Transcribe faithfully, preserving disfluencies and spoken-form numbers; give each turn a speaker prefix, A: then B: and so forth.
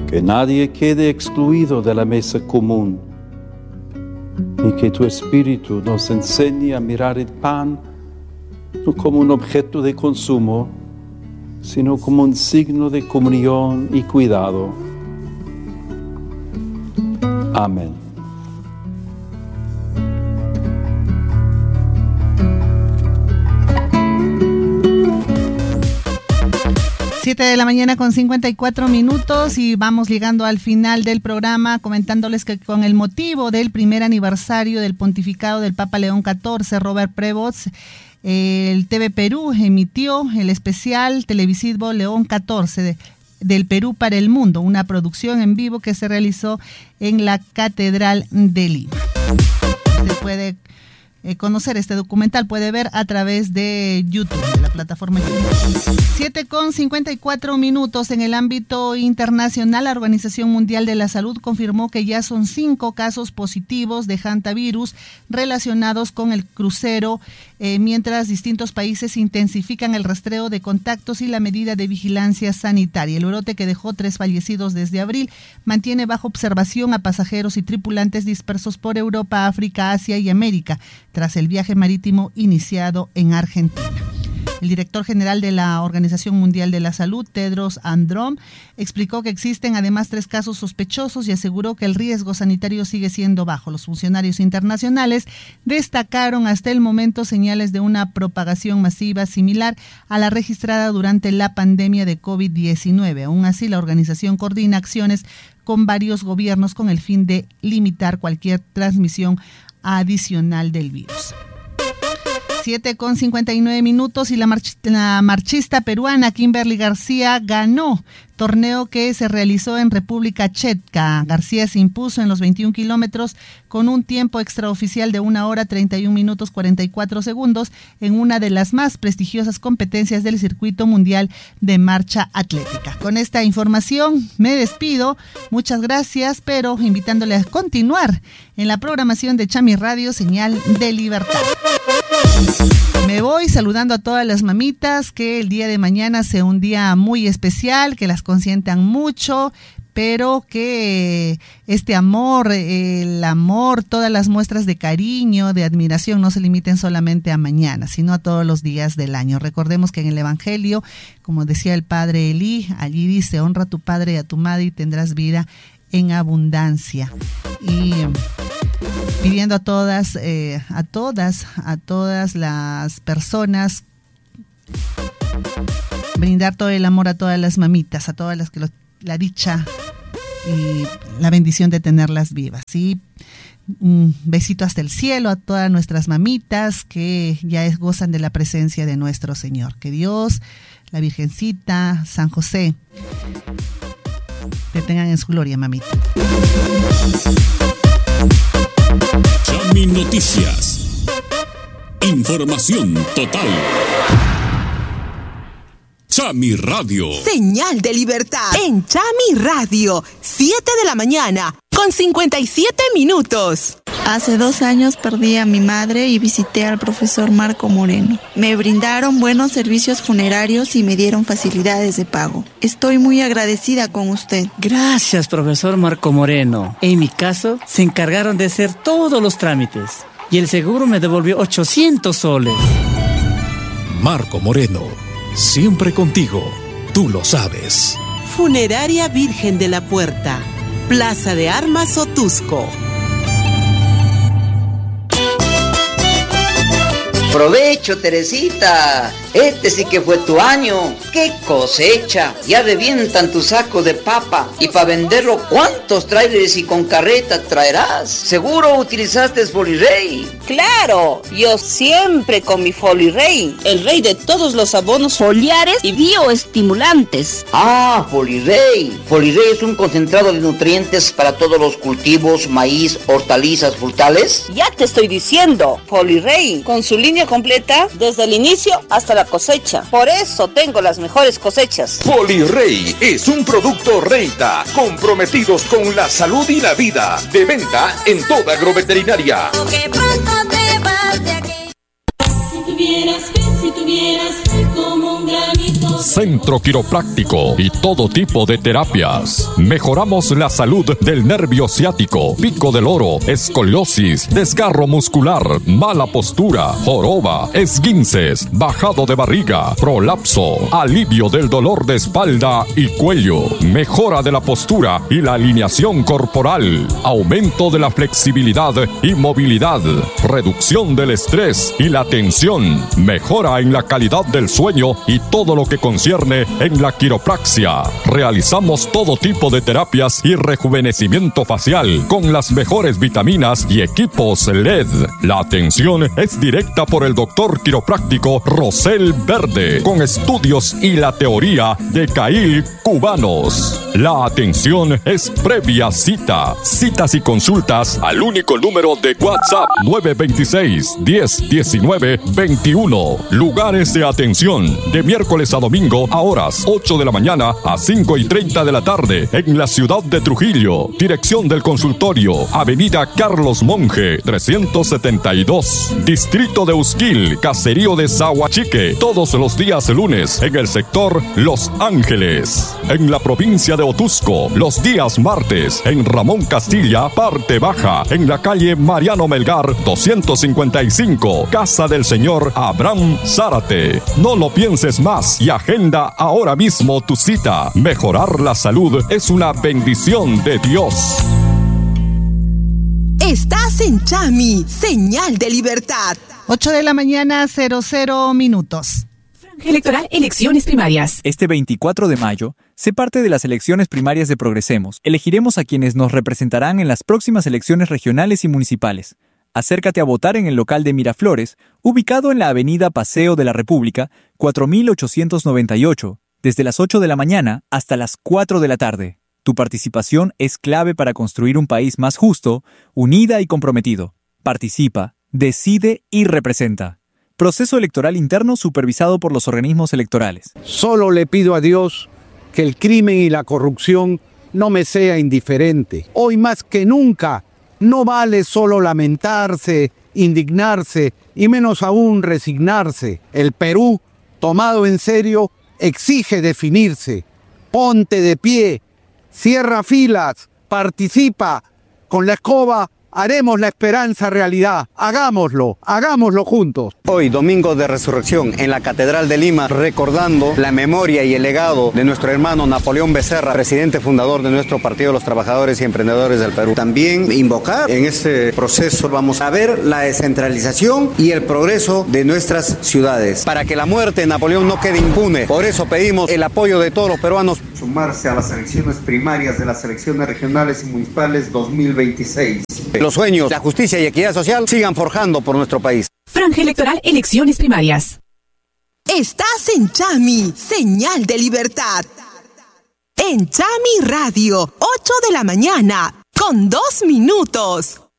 A: que nadie quede excluido de la mesa común y que tu Espíritu nos enseñe a mirar el pan no como un objeto de consumo, sino como un signo de comunión y cuidado. Amén.
B: Siete de la mañana con cincuenta y cuatro minutos y vamos llegando al final del programa comentándoles que con el motivo del primer aniversario del pontificado del Papa León catorce, Robert Prevost, el T V Perú emitió el especial televisivo León catorce de, del Perú para el Mundo, una producción en vivo que se realizó en la Catedral de Lima. Se puede eh, conocer este documental, puede ver a través de YouTube, de la plataforma YouTube. siete con cincuenta y cuatro minutos. En el ámbito internacional, la Organización Mundial de la Salud confirmó que ya son cinco casos positivos de hantavirus relacionados con el crucero, eh, mientras distintos países intensifican el rastreo de contactos y la medida de vigilancia sanitaria. El brote, que dejó tres fallecidos desde abril, mantiene bajo observación a pasajeros y tripulantes dispersos por Europa, África, Asia y América, tras el viaje marítimo iniciado en Argentina. El director general de la Organización Mundial de la Salud, Tedros Adhanom, explicó que existen además tres casos sospechosos y aseguró que el riesgo sanitario sigue siendo bajo. Los funcionarios internacionales destacaron hasta el momento señales de una propagación masiva similar a la registrada durante la pandemia de COVID diecinueve. Aún así, la organización coordina acciones con varios gobiernos con el fin de limitar cualquier transmisión adicional del virus. siete con cincuenta y nueve minutos y la, march- la marchista peruana Kimberly García ganó torneo que se realizó en República Checa. García se impuso en los veintiún kilómetros con un tiempo extraoficial de una hora treinta y un minutos cuarenta y cuatro segundos en una de las más prestigiosas competencias del circuito mundial de marcha atlética. Con esta información me despido. Muchas gracias, pero invitándole a continuar en la programación de Chami Radio, Señal de Libertad. Me voy saludando a todas las mamitas, que el día de mañana sea un día muy especial, que las consientan mucho, pero que este amor, el amor, todas las muestras de cariño, de admiración no se limiten solamente a mañana, sino a todos los días del año. Recordemos que en el Evangelio, como decía el padre Elí, allí dice: honra a tu padre y a tu madre y tendrás vida en abundancia. Y pidiendo a todas, eh, a todas, a todas las personas, brindar todo el amor a todas las mamitas, a todas las que lo, la dicha y la bendición de tenerlas vivas. Y un besito hasta el cielo a todas nuestras mamitas que ya es, gozan de la presencia de nuestro Señor. Que Dios, la Virgencita, San José, te tengan en su gloria, mamita.
C: Chami Noticias. Información total. Chami Radio.
D: Señal de Libertad en Chami Radio. siete de la mañana con cincuenta y siete minutos.
E: Hace dos años perdí a mi madre y visité al profesor Marco Moreno. Me brindaron buenos servicios funerarios y me dieron facilidades de pago. Estoy muy agradecida con usted.
F: Gracias, profesor Marco Moreno. En mi caso, se encargaron de hacer todos los trámites y el seguro me devolvió ochocientos soles.
G: Marco Moreno, siempre contigo, tú lo sabes.
D: Funeraria Virgen de la Puerta, Plaza de Armas Otusco.
H: Provecho, Teresita. Este sí que fue tu año. ¡Qué cosecha! Ya revientan tu saco de papa. Y para venderlo, ¿cuántos trailers y con carreta traerás? Seguro utilizaste Folirey.
I: Claro, yo siempre con mi Folirey, el rey de todos los abonos foliares y bioestimulantes.
H: Ah, Folirey. Folirey es un concentrado de nutrientes para todos los cultivos, maíz, hortalizas, frutales.
I: Ya te estoy diciendo, Folirey, con su línea completa desde el inicio hasta la cosecha. Por eso tengo las mejores cosechas.
J: Folirey es un producto Reita, comprometidos con la salud y la vida. De venta en toda agroveterinaria.
K: Si tuvieras fe, si tuvieras fe como un granito.
G: Centro Quiropráctico y todo tipo de terapias. Mejoramos la salud del nervio ciático, pico del oro, escoliosis, desgarro muscular, mala postura, joroba, esguinces, bajado de barriga, prolapso, alivio del dolor de espalda y cuello, mejora de la postura y la alineación corporal, aumento de la flexibilidad y movilidad, reducción del estrés y la tensión, mejora en la calidad del sueño y todo lo que concierne en la quiropraxia. Realizamos todo tipo de terapias y rejuvenecimiento facial con las mejores vitaminas y equipos L E D. La atención es directa por el doctor quiropráctico Rosel Verde, con estudios y la teoría de Cail cubanos. La atención es previa cita. Citas y consultas al único número de WhatsApp nueve dos seis, diez, diecinueve, veintiuno. Lugares de atención de miércoles a domingo a horas ocho de la mañana a cinco y treinta de la tarde en la ciudad de Trujillo. Dirección del consultorio, Avenida Carlos Monge, trescientos setenta y dos. Distrito de Usquil, Caserío de Zahuachique, todos los días lunes en el sector Los Ángeles. En la provincia de Otusco, los días martes en Ramón Castilla, parte baja, en la calle Mariano Melgar, doscientos cincuenta y cinco, Casa del Señor Abraham Zárate. No lo pienses más y agenda ahora mismo tu cita. Mejorar la salud es una bendición de Dios.
D: Estás en Chami, señal de libertad.
B: ocho de la mañana, cero cero minutos.
K: Franja Electoral, elecciones primarias.
L: Este veinticuatro de mayo, sé parte de las elecciones primarias de Progresemos. Elegiremos a quienes nos representarán en las próximas elecciones regionales y municipales. Acércate a votar en el local de Miraflores, ubicado en la avenida Paseo de la República, cuatro mil ochocientos noventa y ocho, desde las ocho de la mañana hasta las cuatro de la tarde. Tu participación es clave para construir un país más justo, unida y comprometido. Participa, decide y representa. Proceso electoral interno supervisado por los organismos electorales.
M: Solo le pido a Dios que el crimen y la corrupción no me sea indiferente. Hoy más que nunca, no vale solo lamentarse, indignarse y menos aún resignarse. El Perú, tomado en serio, exige definirse. Ponte de pie, cierra filas, participa. Con la escoba haremos la esperanza realidad. Hagámoslo, hagámoslo juntos.
N: Hoy, domingo de resurrección, en la Catedral de Lima, recordando la memoria y el legado de nuestro hermano Napoleón Becerra, presidente fundador de nuestro Partido de los Trabajadores y Emprendedores del Perú. También invocar en este proceso, vamos a ver la descentralización y el progreso de nuestras ciudades, para que la muerte de Napoleón no quede impune. Por eso pedimos el apoyo de todos los peruanos.
O: Sumarse a las elecciones primarias de las elecciones regionales y municipales dos mil veintiséis.
N: Los sueños, la justicia y equidad social sigan forjando por nuestro país.
K: Franja Electoral, elecciones primarias.
D: Estás en Chami, señal de libertad. En Chami Radio, ocho de la mañana, con dos minutos.